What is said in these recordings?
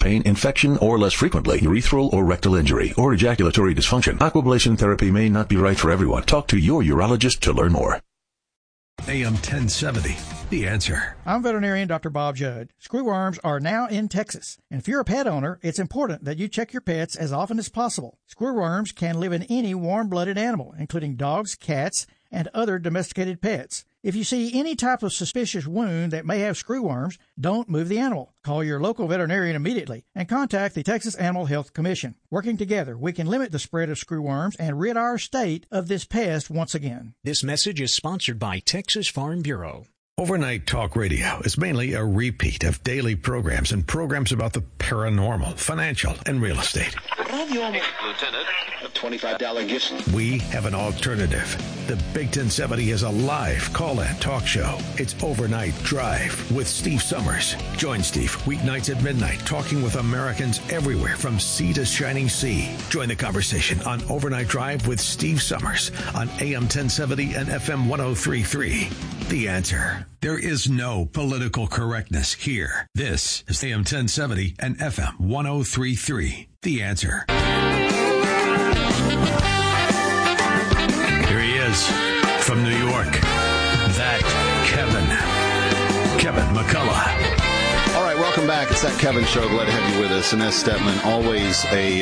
pain, infection, or less frequently, urethral or rectal injury, or ejaculatory dysfunction. Aquablation therapy may not be right for everyone. Talk to your urologist to learn more. AM 1070, The Answer. I'm veterinarian Dr. Bob Judd. Screwworms are now in Texas. And if you're a pet owner, it's important that you check your pets as often as possible. Screwworms can live in any warm-blooded animal, including dogs, cats, and other domesticated pets. If you see any type of suspicious wound that may have screwworms, don't move the animal. Call your local veterinarian immediately and contact the Texas Animal Health Commission. Working together, we can limit the spread of screwworms and rid our state of this pest once again. This message is sponsored by Texas Farm Bureau. Overnight Talk Radio is mainly a repeat of daily programs and programs about the paranormal, financial, and real estate. Lieutenant, a $25 gift. We have an alternative. The Big 1070 is a live call-in talk show. It's Overnight Drive with Steve Summers. Join Steve weeknights at midnight, talking with Americans everywhere from sea to shining sea. Join the conversation on Overnight Drive with Steve Summers on AM 1070 and FM 1033. The Answer. There is no political correctness here. This is AM 1070 and FM 1033. The Answer. Here he is from New York. That Kevin McCullough. All right, welcome back. It's That Kevin Show. Glad to have you with us. Inez Stepman, always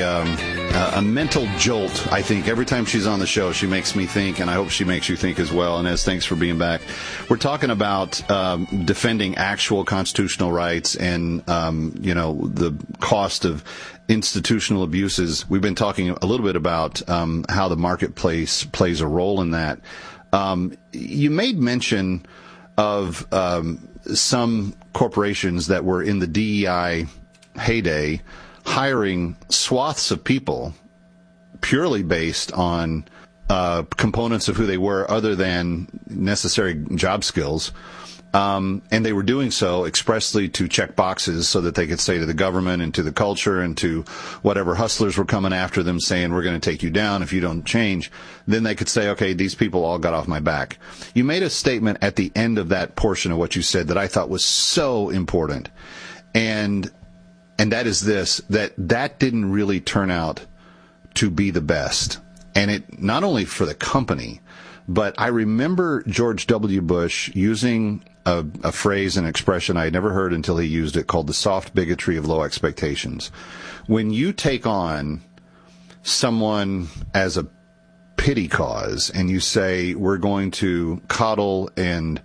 a mental jolt, I think. Every time she's on the show, she makes me think, and I hope she makes you think as well. Inez, thanks for being back. We're talking about defending actual constitutional rights and, the cost of institutional abuses. We've been talking a little bit about how the marketplace plays a role in that. You made mention of some corporations that were in the DEI heyday hiring swaths of people purely based on components of who they were other than necessary job skills. And they were doing so expressly to check boxes so that they could say to the government and to the culture and to whatever hustlers were coming after them saying, we're going to take you down if you don't change. Then they could say, okay, these people all got off my back. You made a statement at the end of that portion of what you said that I thought was so important. And that is this, that didn't really turn out to be the best. And it, not only for the company, but I remember George W. Bush using a phrase, an expression I had never heard until he used it, called the soft bigotry of low expectations. When you take on someone as a pity cause and you say, we're going to coddle and,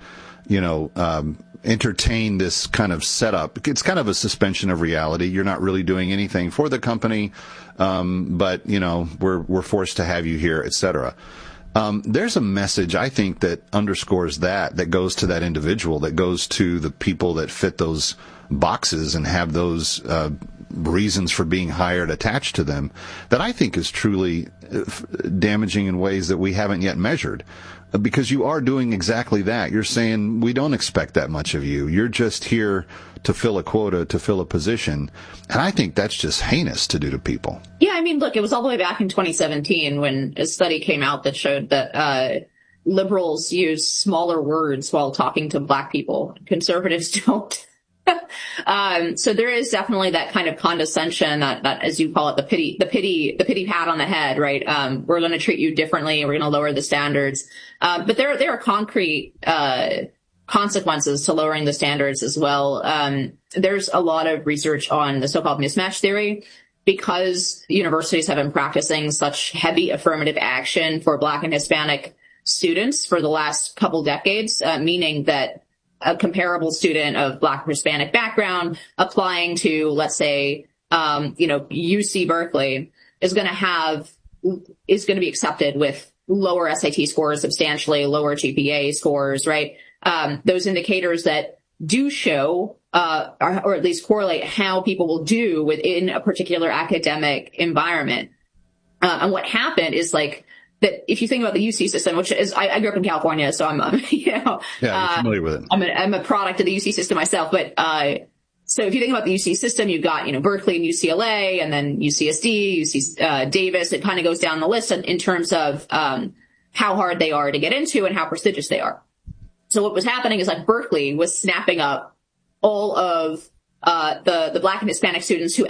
entertain this kind of setup, it's kind of a suspension of reality. You're not really doing anything for the company, but, we're forced to have you here, et cetera. There's a message, I think, that underscores that goes to that individual, that goes to the people that fit those boxes and have those reasons for being hired attached to them, that I think is truly damaging in ways that we haven't yet measured. Because you are doing exactly that. You're saying, we don't expect that much of you. You're just here to fill a quota, to fill a position. And I think that's just heinous to do to people. Yeah, I mean, look, it was all the way back in 2017 when a study came out that showed that liberals use smaller words while talking to black people. Conservatives don't. So there is definitely that kind of condescension, that as you call it, the pity pat on the head, right? We're going to treat you differently. We're going to lower the standards. But there are concrete consequences to lowering the standards as well. There's a lot of research on the so-called mismatch theory, because universities have been practicing such heavy affirmative action for Black and Hispanic students for the last couple decades, meaning that a comparable student of Black or Hispanic background applying to, let's say, UC Berkeley is going to be accepted with lower SAT scores, substantially lower GPA scores, right? Those indicators that do show, or at least correlate how people will do within a particular academic environment. And what happened is that if you think about the UC system, which is, I grew up in California, so I'm you're familiar with it. I'm a product of the UC system myself, but, so if you think about the UC system, you've got, Berkeley and UCLA, and then UCSD, UC, Davis. It kind of goes down the list in terms of, how hard they are to get into and how prestigious they are. So what was happening is Berkeley was snapping up all of, the Black and Hispanic students who